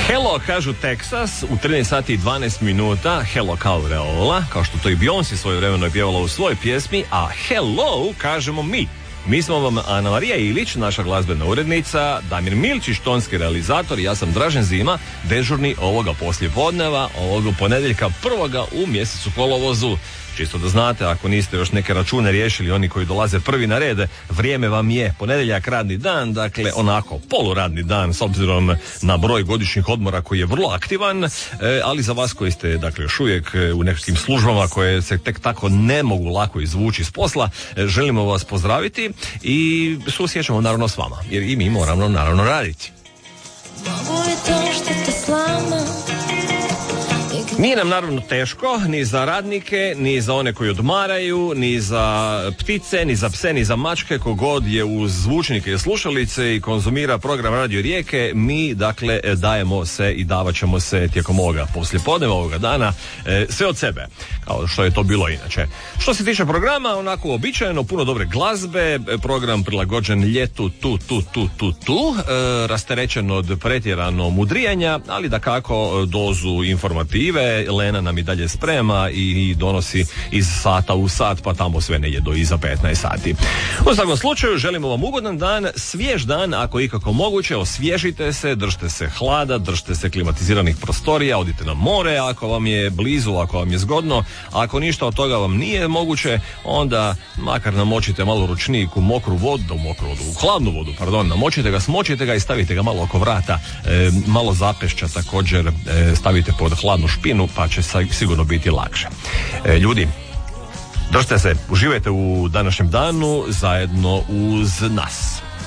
Hello, kažu Texas, u 13 sati i 12 minuta, hello kao Reola, kao što to i Beyoncé svojevremeno je pjevala u svojoj pjesmi, a hello kažemo mi. Mi smo vam Ana Marija Ilić, naša glazbena urednica, Damir Milčić, tonski realizator, ja sam Dražen Zima, dežurni ovoga poslijepodneva, ovog ponedjeljka prvoga u mjesecu kolovozu. Čisto da znate, ako niste još neke račune riješili, oni koji dolaze prvi na red, vrijeme vam je ponedjeljak radni dan, dakle onako poluradni dan s obzirom na broj godišnjih odmora koji je vrlo aktivan, ali za vas koji ste dakle još uvijek u nekim službama koje se tek tako ne mogu lako izvući iz posla, želimo vas pozdraviti i susjećamo naravno s vama, jer i mi moramo naravno raditi. Nije nam naravno teško, ni za radnike, ni za one koji odmaraju, ni za ptice, ni za pse, ni za mačke, kogod je uz zvučnike i slušalice i konzumira program Radio Rijeke, mi dakle dajemo se i davat ćemo se tijekom ovoga poslijepodneva, ovoga dana, sve od sebe, kao što je to bilo inače. Što se tiče programa, onako uobičajeno, puno dobre glazbe, program prilagođen ljetu, rasterećen od pretjerano mudrijanja, ali da kako dozu informative, Lena nam i dalje sprema i donosi iz sata u sat, pa tamo sve negdje do iza 15 sati. U svakom slučaju, želimo vam ugodan dan, svjež dan, ako ikako moguće, osvježite se, držite se hlada, držite se klimatiziranih prostorija, odite na more, ako vam je blizu, ako vam je zgodno, ako ništa od toga vam nije moguće, onda makar namočite malo ručnik u hladnu vodu, namočite ga, smočite ga i stavite ga malo oko vrata, malo zapešća također stavite pod hladnu špinu, pa će sigurno biti lakše. Ljudi, držite se, uživajte u današnjem danu zajedno uz nas.